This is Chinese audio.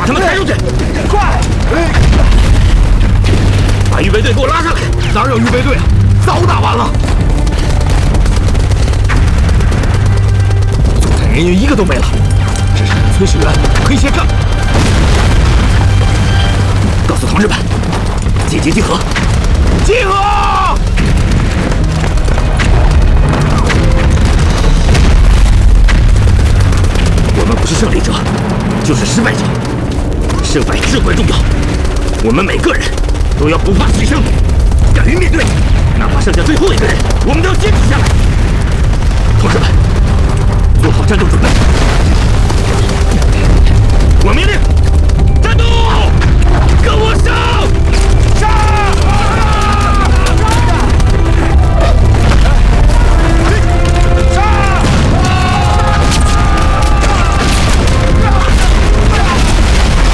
把他们抬出去！ 快！ 把预备队给我拉上来！ 哪有预备队？早打完了。作战人员一个都没了，只剩下崔始源、黑蝎干。告诉同志们，集结集合！集合！我们不是胜利者，就是失败者。胜败至关重要，我们每个人都要不怕牺牲，敢于面对，哪怕剩下最后一个人，我们都要坚持下来。同志们，做好战斗准备。